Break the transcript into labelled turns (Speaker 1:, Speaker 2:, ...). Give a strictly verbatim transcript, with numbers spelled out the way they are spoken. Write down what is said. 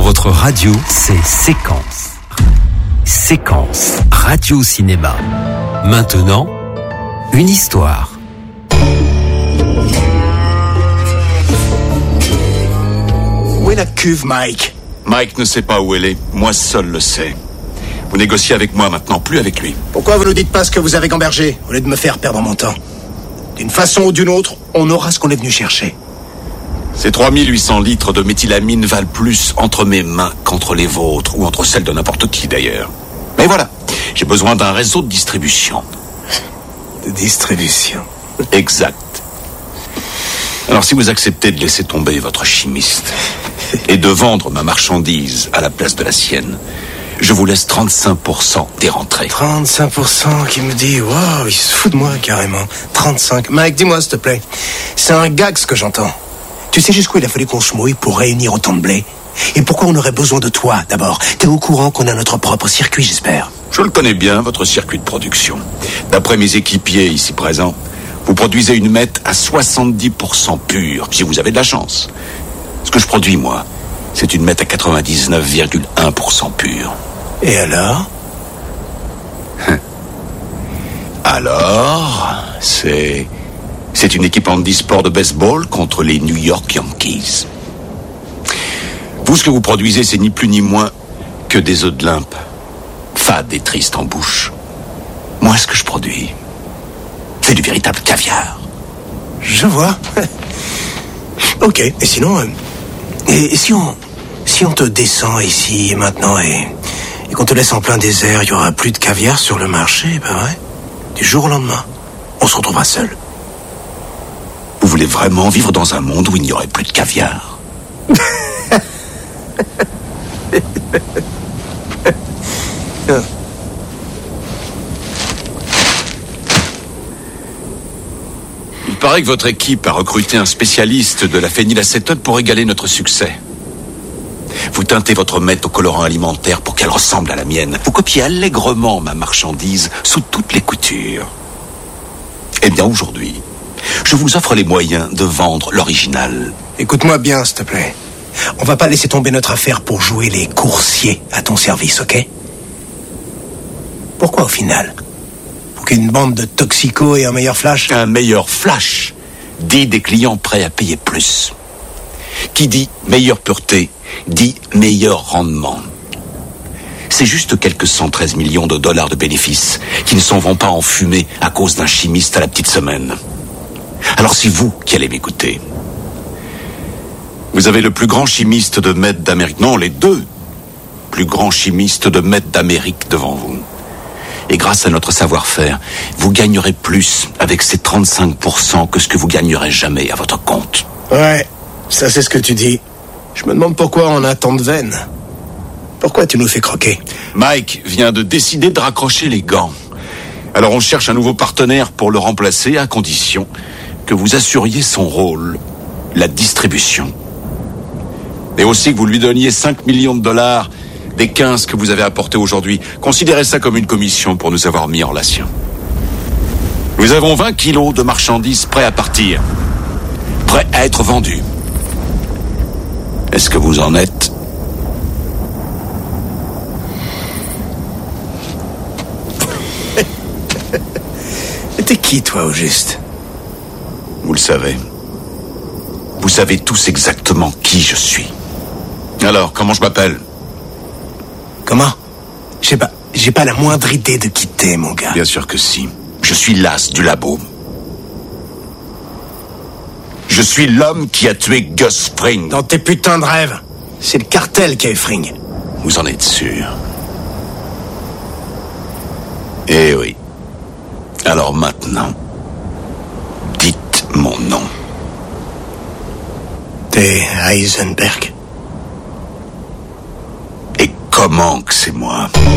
Speaker 1: Votre radio, c'est Séquence. Séquence radio-cinéma. Maintenant, une histoire.
Speaker 2: Où est la cuve, Mike?
Speaker 3: Mike ne sait pas où elle est. Moi seul le sais. Vous négociez avec moi maintenant, plus avec lui.
Speaker 2: Pourquoi vous ne dites pas ce que vous avez gambergé, au lieu de me faire perdre mon temps? D'une façon ou d'une autre, on aura ce qu'on est venu chercher.
Speaker 3: Ces trois mille huit cents litres de méthylamine valent plus entre mes mains qu'entre les vôtres, ou entre celles de n'importe qui d'ailleurs. Mais voilà, j'ai besoin d'un réseau de distribution.
Speaker 2: De distribution?
Speaker 3: Exact. Alors si vous acceptez de laisser tomber votre chimiste et de vendre ma marchandise à la place de la sienne, je vous laisse trente-cinq pour cent des rentrées.
Speaker 2: trente-cinq pour cent qui me dit, waouh, il se fout de moi carrément. trente-cinq. Mike, dis-moi s'il te plaît, c'est un gag ce que j'entends. Tu sais jusqu'où il a fallu qu'on se mouille pour réunir autant de blé? Et pourquoi on aurait besoin de toi, d'abord? T'es au courant qu'on a notre propre circuit, j'espère?
Speaker 3: Je le connais bien, votre circuit de production. D'après mes équipiers ici présents, vous produisez une meth à soixante-dix pour cent pure, si vous avez de la chance. Ce que je produis, moi, c'est une meth à quatre-vingt-dix-neuf virgule un pour cent pure.
Speaker 2: Et alors?
Speaker 3: Alors, c'est... C'est une équipe handisport de baseball contre les New York Yankees. Vous, ce que vous produisez, c'est ni plus ni moins que des œufs de limpe, fades et tristes en bouche. Moi, ce que je produis, c'est du véritable caviar.
Speaker 2: Je vois. Ok, et sinon... Euh, et, et si on... Si on te descend ici, maintenant, et... Et qu'on te laisse en plein désert, il y aura plus de caviar sur le marché, ben ouais. Du jour au lendemain, on se retrouvera seul.
Speaker 3: Vous voulez vraiment vivre dans un monde où il n'y aurait plus de caviar? Il paraît que votre équipe a recruté un spécialiste de la phénylacétone pour égaler notre succès. Vous teintez votre meth au colorant alimentaire pour qu'elle ressemble à la mienne. Vous copiez allègrement ma marchandise sous toutes les coutures. Eh bien, aujourd'hui, je vous offre les moyens de vendre l'original.
Speaker 2: Écoute-moi bien, s'il te plaît. On va pas laisser tomber notre affaire pour jouer les coursiers à ton service, ok? Pourquoi au final? Pour qu'une bande de toxicos ait un meilleur flash?
Speaker 3: Un meilleur flash dit des clients prêts à payer plus. Qui dit meilleure pureté dit meilleur rendement. C'est juste quelques cent treize millions de dollars de bénéfices qui ne s'en vont pas en fumée à cause d'un chimiste à la petite semaine. Alors c'est vous qui allez m'écouter. Vous avez le plus grand chimiste de meth d'Amérique, non, les deux plus grands chimistes de meth d'Amérique devant vous. Et grâce à notre savoir-faire, vous gagnerez plus avec ces trente-cinq pour cent que ce que vous gagnerez jamais à votre compte.
Speaker 2: Ouais, ça c'est ce que tu dis. Je me demande pourquoi on a tant de veines. Pourquoi tu nous fais croquer?
Speaker 3: Mike vient de décider de raccrocher les gants. Alors on cherche un nouveau partenaire pour le remplacer à condition que vous assuriez son rôle, la distribution. Et aussi que vous lui donniez cinq millions de dollars des quinze que vous avez apportés aujourd'hui. Considérez ça comme une commission pour nous avoir mis en relation. Nous avons vingt kilos de marchandises prêts à partir, prêts à être vendus. Est-ce que vous en êtes?
Speaker 2: T'es qui, toi, au juste?
Speaker 3: Vous le savez. Vous savez tous exactement qui je suis. Alors, comment je m'appelle?
Speaker 2: Comment? J'ai pas, j'ai pas la moindre idée de qui t'es, mon gars.
Speaker 3: Bien sûr que si. Je suis l'as du labo. Je suis l'homme qui a tué Gus Fring.
Speaker 2: Dans tes putains de rêves, c'est le cartel qui a eu Fring.
Speaker 3: Vous en êtes sûr? Eh oui. Alors maintenant, dites mon nom.
Speaker 2: T'es Heisenberg.
Speaker 3: Et comment que c'est moi?